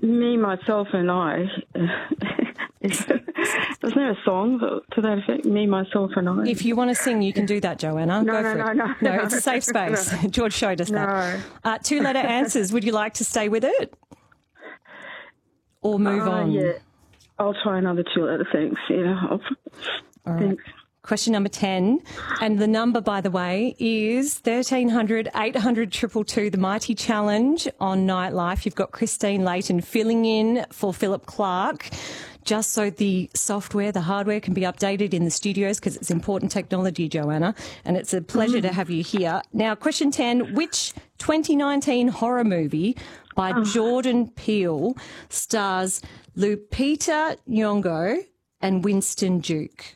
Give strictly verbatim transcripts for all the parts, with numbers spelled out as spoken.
Me, Myself and I. Wasn't there a song to that effect? Me, Myself and I. If you want to sing, you can do that, Joanna. No, Go no, for no, it. no, no. no. It's a safe space. No. George showed us No. that. Uh, two-letter answers. Would you like to stay with it or move uh, on? Yeah, I'll try another two-letter. Thanks. Yeah. I'll... All right. Thanks. Question number ten. And the number, by the way, is thirteen hundred, eight hundred, two two two, the Mighty Challenge on Nightlife. You've got Christine Layton filling in for Philip Clark, just so the software, the hardware can be updated in the studios, because it's important technology, Joanna, and it's a pleasure mm. to have you here. Now, question ten, which twenty nineteen horror movie by oh. Jordan Peele stars Lupita Nyong'o and Winston Duke?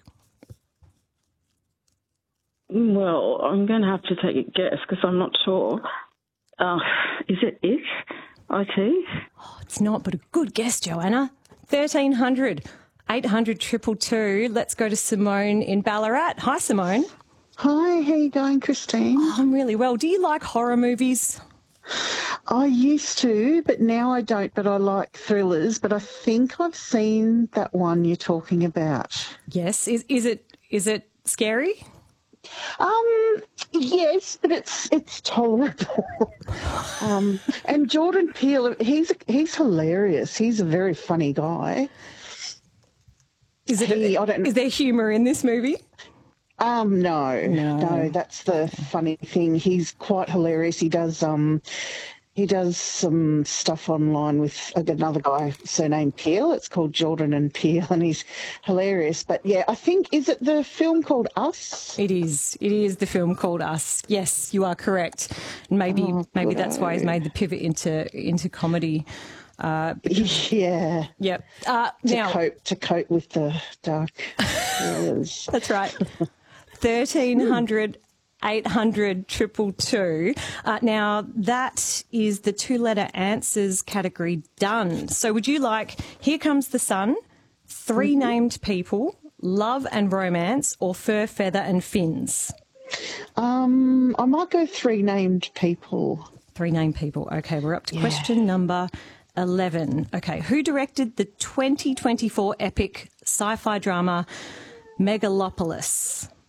Well, I'm going to have to take a guess because I'm not sure. Uh, is it It? I T? Oh, it's not, but a good guess, Joanna. thirteen hundred, eight hundred, two two two. Let's go to Simone in Ballarat. Hi, Simone. Hi, how you going, Christine? Oh, I'm really well. Do you like horror movies? I used to, but now I don't, but I like thrillers. But I think I've seen that one you're talking about. Yes. Is, is it is it scary? Um, yes, but it's it's tolerable. um, and Jordan Peele, he's he's hilarious. He's a very funny guy. Is it? He, a, I don't, is there humour in this movie? Um, no, no, no. That's the funny thing. He's quite hilarious. He does um. He does some stuff online with another guy, surnamed Peel. It's called Jordan and Peel, and he's hilarious. But, yeah, I think, is it the film called Us? It is. It is the film called Us. Yes, you are correct. Maybe oh, maybe that's why he's made the pivot into into comedy. Uh, yeah. Yep. Uh, to, now, cope, to cope with the dark years. That's right. thirteen hundred... eight hundred, two two two. Uh, now, that is the two-letter answers category done. So would you like Here Comes the Sun, Three mm-hmm. Named People, Love and Romance, or Fur, Feather and Fins? Um, I might go Three Named People. Three Named People. Okay, we're up to yeah. question number eleven. Okay, who directed the twenty twenty-four epic sci-fi drama Megalopolis?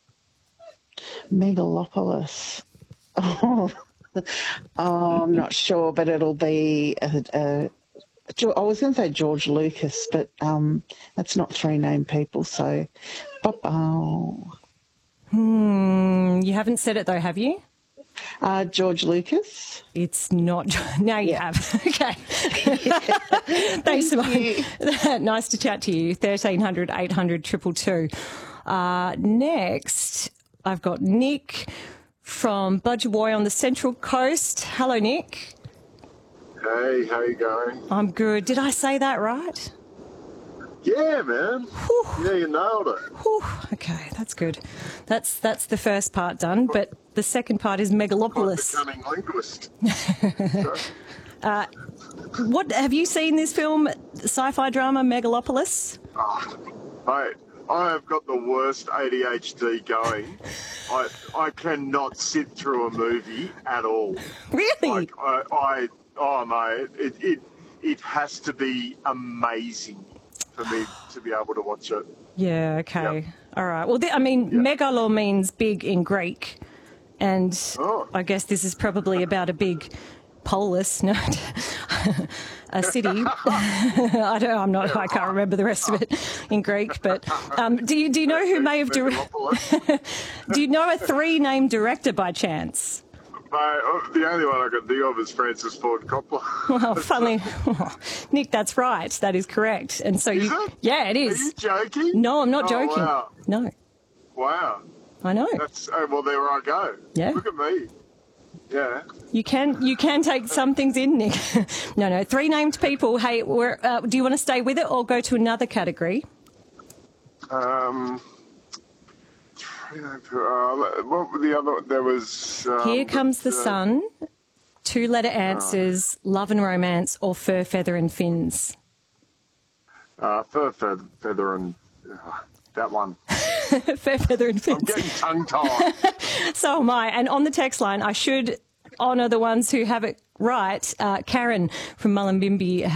Megalopolis. Oh, oh, I'm not sure, but it'll be. A, a, I was going to say George Lucas, but um, that's not Three Named People. So, oh, hmm, you haven't said it though, have you? Uh, George Lucas. It's not. Now you yeah. have. Okay. Thanks, Simone. Nice to chat to you. thirteen hundred, eight hundred, two two two. Uh, next, I've got Nick from Budgerooi on the Central Coast. Hello, Nick. Hey, how you going? I'm good. Did I say that right? Yeah, man. Whew. Yeah, you nailed it. Whew. Okay, that's good. That's that's the first part done, but the second part is Megalopolis. I'm becoming linguist. uh, what have you seen this film, sci-fi drama Megalopolis? Oh, mate, I have got the worst A D H D going. I I cannot sit through a movie at all. Really? Like I, I oh mate, it, it it has to be amazing for me to be able to watch it. Yeah. Okay. Yep. All right. Well, th- I mean, yep. megalo means big in Greek, and oh. I guess this is probably about a big polis, no, a city. I don't. I'm not. I can't remember the rest of it in Greek. But um, do you do you know who may have directed? Do you know a three-name director by chance? Mate, the only one I can think of is Francis Ford Coppola. Well, funnily, oh, Nick, that's right. That is correct. And so is you, it? yeah, it is. Are you joking? No, I'm not oh, joking. Wow. No. Wow. I know. That's oh, well. There I go. Yeah. Look at me. Yeah. You can you can take some things in, Nick. no, no. Three named people. Hey, we're, uh, do you want to stay with it or go to another category? Um. Uh, what were the other? There was. Um, Here Comes the uh, Sun. Two-letter answers: uh, Love and Romance, or Fur, Feather and Fins. Uh, fur, feather, feather and uh, that one. Fur, Feather and Fins. I'm getting tongue-tied. So am I. And on the text line, I should honour the ones who have it right. Uh, Karen from Mullumbimby